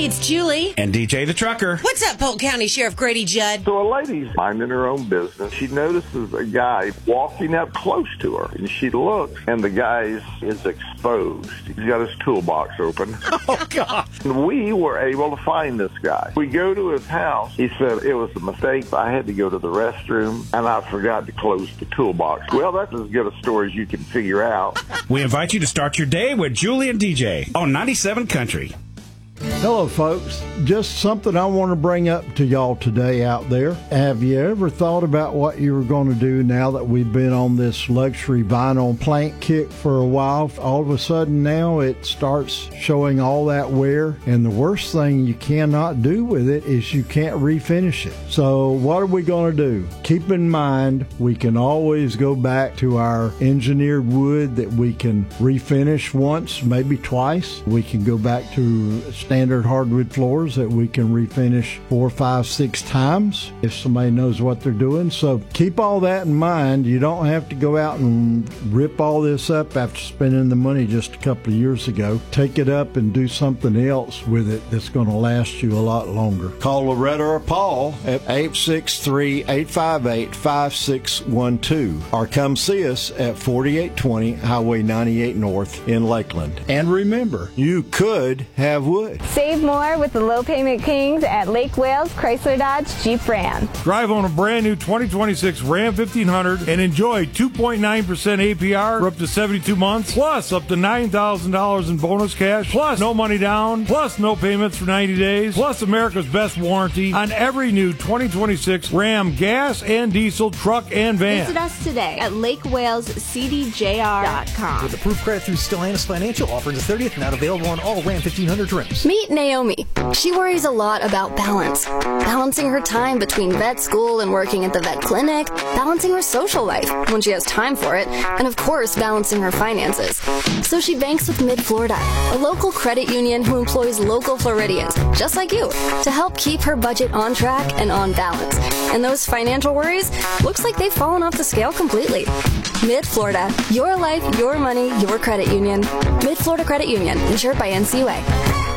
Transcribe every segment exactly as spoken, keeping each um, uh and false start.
Hey, it's Julie. And D J the Trucker. What's up, Polk County Sheriff Grady Judd? So a lady's minding her own business. She notices a guy walking up close to her, and she looks, and the guy is, is exposed. He's got his toolbox open. Oh, God. And we were able to find this guy. We go to his house. He said it was a mistake. I had to go to the restroom, and I forgot to close the toolbox. Well, that's as good a story as you can figure out. We invite you to start your day with Julie and D J on ninety-seven Country. Hello, folks. Just something I want to bring up to y'all today out there. Have you ever thought about what you were going to do now that we've been on this luxury vinyl plank kick for a while? All of a sudden now it starts showing all that wear, and the worst thing you cannot do with it is you can't refinish it. So what are we going to do? Keep in mind, we can always go back to our engineered wood that we can refinish once, maybe twice. We can go back to standard hardwood floors that we can refinish four, five, six times if somebody knows what they're doing. So keep all that in mind. You don't have to go out and rip all this up after spending the money just a couple of years ago. Take it up and do something else with it that's going to last you a lot longer. Call Loretta or Paul at eight six three, eight five eight, five six one two or come see us at forty-eight twenty Highway ninety-eight North in Lakeland. And remember, you could have wood. Save more with the low payment kings at Lake Wales Chrysler Dodge Jeep Ram. Drive on a brand new twenty twenty-six Ram fifteen hundred and enjoy two point nine percent A P R for up to seventy-two months, plus up to nine thousand dollars in bonus cash, plus no money down, plus no payments for ninety days, plus America's best warranty on every new twenty twenty-six Ram gas and diesel truck and van. Visit us today at lake wales c d j r dot com. With approved credit through Stellantis Financial, offering the thirtieth, now available on all Ram fifteen hundred trims. Meet Naomi. She worries a lot about balance. Balancing her time between vet school and working at the vet clinic, balancing her social life when she has time for it, and of course, balancing her finances. So she banks with Mid-Florida, a local credit union who employs local Floridians, just like you, to help keep her budget on track and on balance. And those financial worries, looks like they've fallen off the scale completely. Mid-Florida, your life, your money, your credit union. Mid-Florida Credit Union, insured by N C U A.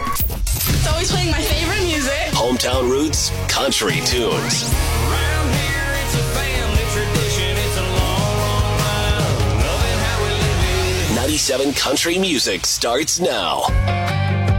It's always playing my favorite music. Hometown roots, country tunes. Around here, it's a family tradition. It's a long, long line. Loving how we live it. ninety-seven Country Music starts now.